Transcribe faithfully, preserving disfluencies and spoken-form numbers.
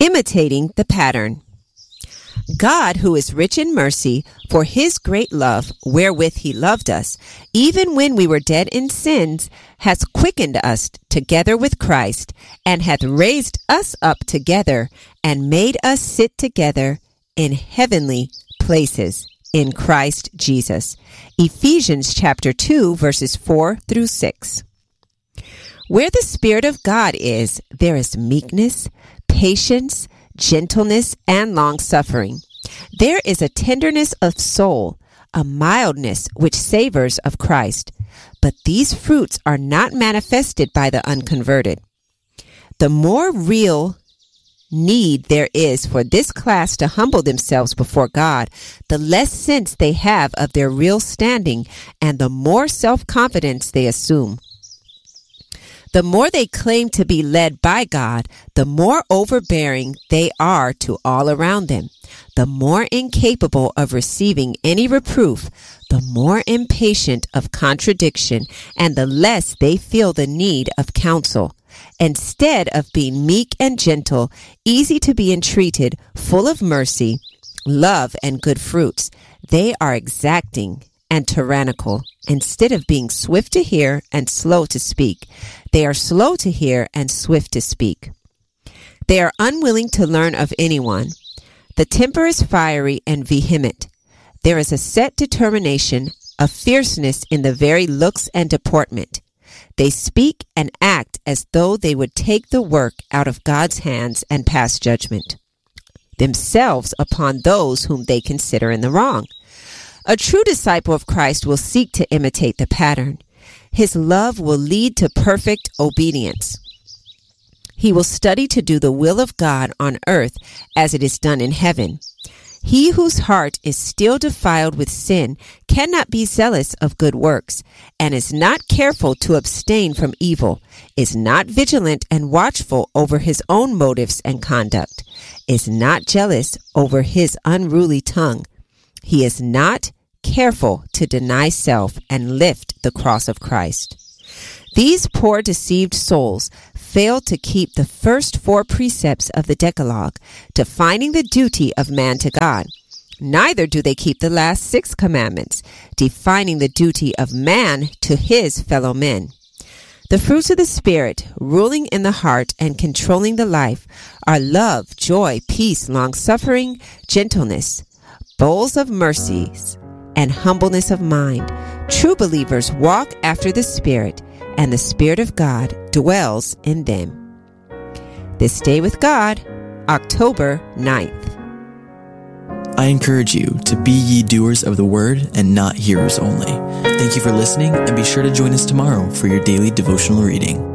Imitating the pattern. God, who is rich in mercy, for his great love wherewith he loved us, even when we were dead in sins, hath quickened us together with Christ, and hath raised us up together, and made us sit together in heavenly places in Christ Jesus. Ephesians chapter two, verses four through six. Where the Spirit of God is, there is meekness, patience, gentleness, and long-suffering. There is a tenderness of soul, a mildness which savors of Christ. But these fruits are not manifested by the unconverted. The more real need there is for this class to humble themselves before God, the less sense they have of their real standing, and the more self-confidence they assume. The more they claim to be led by God, the more overbearing they are to all around them. The more incapable of receiving any reproof, the more impatient of contradiction, and the less they feel the need of counsel. Instead of being meek and gentle, easy to be entreated, full of mercy, love, and good fruits, they are exacting and tyrannical. Instead of being swift to hear and slow to speak, they are slow to hear and swift to speak. They are unwilling to learn of anyone. The temper is fiery and vehement. There is a set determination, a fierceness in the very looks and deportment. They speak and act as though they would take the work out of God's hands and pass judgment themselves upon those whom they consider in the wrong. A true disciple of Christ will seek to imitate the pattern. His love will lead to perfect obedience. He will study to do the will of God on earth as it is done in heaven. He whose heart is still defiled with sin cannot be zealous of good works, and is not careful to abstain from evil, is not vigilant and watchful over his own motives and conduct, is not jealous over his unruly tongue. He is not careful to deny self and lift the cross of Christ. These poor deceived souls fail to keep the first four precepts of the Decalogue, defining the duty of man to God. Neither do they keep the last six commandments, defining the duty of man to his fellow men. The fruits of the Spirit, ruling in the heart and controlling the life, are love, joy, peace, long-suffering, gentleness, bowls of mercies, and humbleness of mind. True believers walk after the Spirit, and the Spirit of God dwells in them. This Day with God, October ninth. I encourage you to be ye doers of the word and not hearers only. Thank you for listening, and be sure to join us tomorrow for your daily devotional reading.